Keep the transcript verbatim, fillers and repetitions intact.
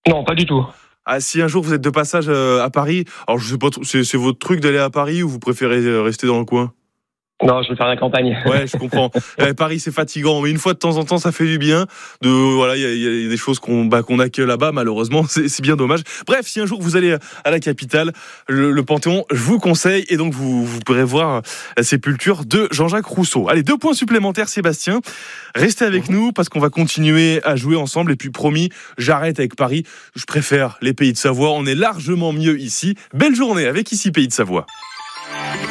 Non, pas du tout. Ah, si un jour vous êtes de passage euh, à Paris, alors je sais pas, trop, c'est, c'est votre truc d'aller à Paris ou vous préférez euh, rester dans le coin? Non, je veux faire la campagne. Ouais, je comprends. Eh, Paris, c'est fatigant, mais une fois de temps en temps, ça fait du bien. De voilà, il y, y a des choses qu'on bah, qu'on a que là-bas, malheureusement, c'est, c'est bien dommage. Bref, si un jour vous allez à la capitale, le, le Panthéon, je vous conseille, et donc vous, vous pourrez voir la sépulture de Jean-Jacques Rousseau. Allez, deux points supplémentaires, Sébastien. Restez avec nous parce qu'on va continuer à jouer ensemble. Et puis promis, j'arrête avec Paris. Je préfère les Pays de Savoie. On est largement mieux ici. Belle journée avec Ici Pays de Savoie.